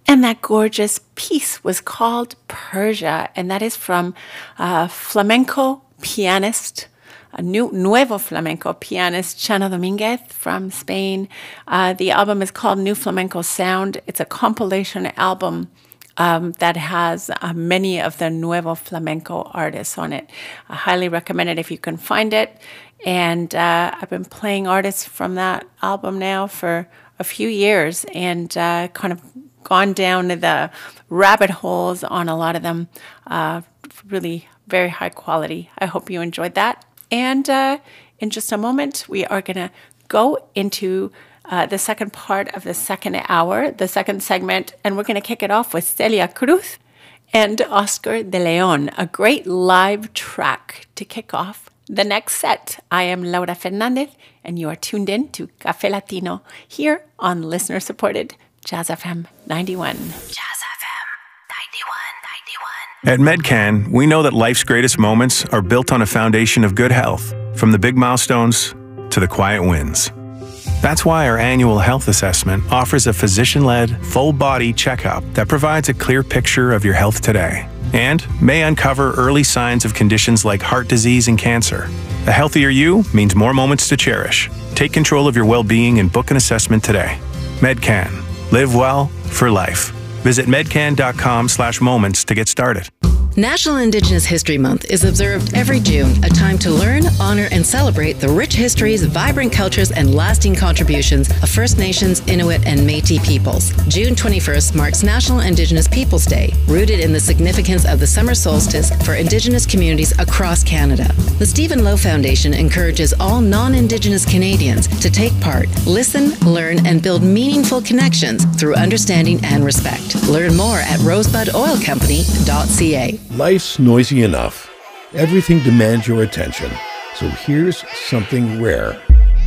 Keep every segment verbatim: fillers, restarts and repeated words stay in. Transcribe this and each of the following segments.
And that gorgeous piece was called Persia, and that is from uh, flamenco pianist, a new, nuevo flamenco pianist, Chano Dominguez from Spain. Uh, the album is called New Flamenco Sound. It's a compilation album um, that has uh, many of the nuevo flamenco artists on it. I highly recommend it if you can find it. And uh, I've been playing artists from that album now for a few years, and uh, kind of gone down to the rabbit holes on a lot of them. Uh, really very high quality. I hope you enjoyed that. And uh, in just a moment, we are going to go into uh, the second part of the second hour, the second segment, and we're going to kick it off with Celia Cruz and Oscar de Leon, a great live track to kick off the next set. I am Laura Fernandez, and you are tuned in to Café Latino here on listener-supported Jazz F M ninety-one. Jazz F M ninety-one, ninety-one. At MedCan, we know that life's greatest moments are built on a foundation of good health, from the big milestones to the quiet wins. That's why our annual health assessment offers a physician-led, full-body checkup that provides a clear picture of your health today and may uncover early signs of conditions like heart disease and cancer. A healthier you means more moments to cherish. Take control of your well-being and book an assessment today. MedCan. Live well for life. Visit medcan.com slash moments to get started. National Indigenous History Month is observed every June, a time to learn, honor, and celebrate the rich histories, vibrant cultures, and lasting contributions of First Nations, Inuit, and Métis peoples. June twenty-first marks National Indigenous Peoples Day, rooted in the significance of the summer solstice for Indigenous communities across Canada. The Stephen Lowe Foundation encourages all non-Indigenous Canadians to take part, listen, learn, and build meaningful connections through understanding and respect. Learn more at rosebud oil company dot c a. Life's noisy enough. Everything demands your attention. So here's something rare.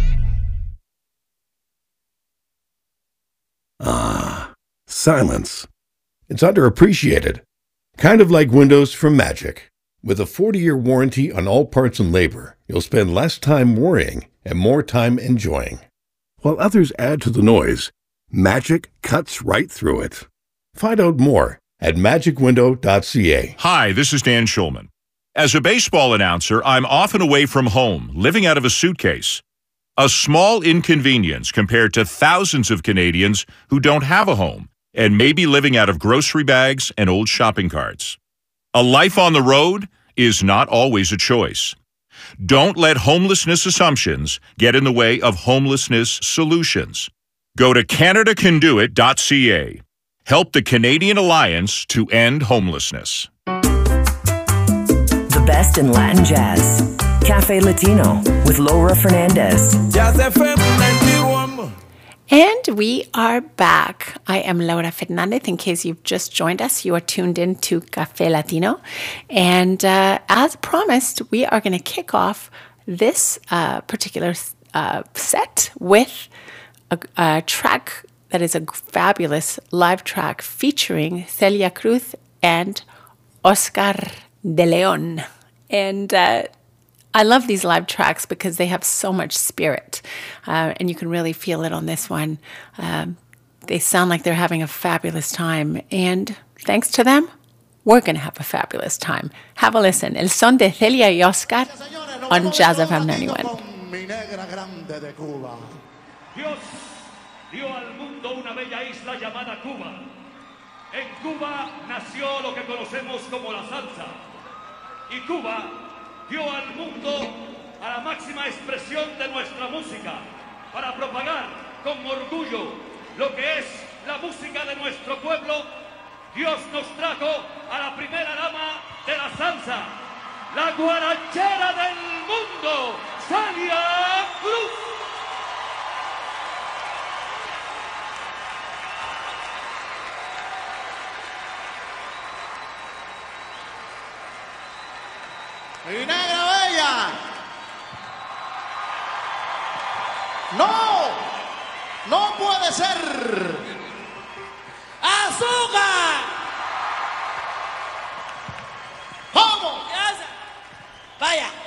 Ah, silence. It's underappreciated. Kind of like Windows from Magic. With a forty-year warranty on all parts and labor, you'll spend less time worrying and more time enjoying. While others add to the noise, Magic cuts right through it. Find out more at magic window dot c a. Hi, this is Dan Schulman. As a baseball announcer, I'm often away from home, living out of a suitcase. A small inconvenience compared to thousands of Canadians who don't have a home and may be living out of grocery bags and old shopping carts. A life on the road is not always a choice. Don't let homelessness assumptions get in the way of homelessness solutions. Go to canada can do it dot c a. Help the Canadian Alliance to end homelessness. The best in Latin jazz. Café Latino with Laura Fernandez. Jazz F M ninety-one. And we are back. I am Laura Fernandez. In case you've just joined us, you are tuned in to Café Latino. And uh, as promised, we are going to kick off this uh, particular uh, set with a, a track that is a fabulous live track featuring Celia Cruz and Oscar de Leon. And uh, I love these live tracks because they have so much spirit. Uh, and you can really feel it on this one. Um, they sound like they're having a fabulous time. And thanks to them, we're going to have a fabulous time. Have a listen. El son de Celia y Oscar on Jazz F M ninety-one. Dio al mundo una bella isla llamada Cuba. En Cuba nació lo que conocemos como la salsa. Y Cuba dio al mundo a la máxima expresión de nuestra música para propagar con orgullo lo que es la música de nuestro pueblo. Dios nos trajo a la primera dama de la salsa, la guarachera del mundo, Celia Cruz. ¡Mi negra bella! ¡No! ¡No puede ser! ¡Azúcar! ¿Cómo? Vaya.